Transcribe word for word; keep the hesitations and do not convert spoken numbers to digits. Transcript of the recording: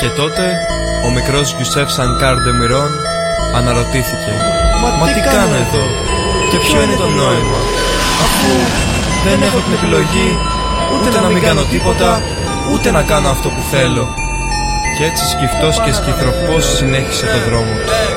Και τότε ο μικρός Γιουσέφ Σανκάρ Ντεμιρόν αναρωτήθηκε: Μα, Μα τι κάνω εδώ και ποιο είναι το νόημα, αφού δεν έχω την επιλογή ούτε να μην κάνω τίποτα, ούτε να κάνω αυτό που θέλω. Και έτσι σκυφτός και σκυθροπός συνέχισε το δρόμο του.